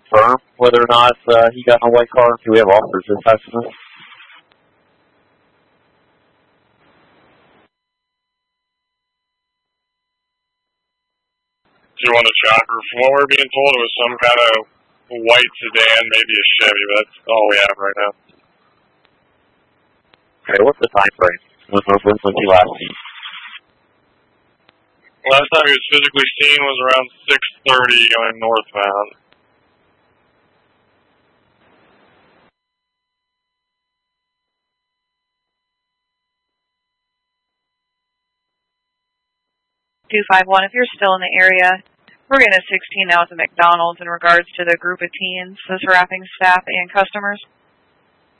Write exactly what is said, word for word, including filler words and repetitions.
confirm whether or not uh, he got in a white car? Do we have officers dispatched to this? Do you want a chopper? From what we're being told, it was some kind of white sedan, maybe a Chevy, but that's all we have right now. Okay, what's the time frame? When was he last seen? Last time he was physically seen was around six thirty going northbound. two five one, if you're still in the area, we're getting a sixteen now at the McDonald's in regards to the group of teens, this wrapping staff and customers.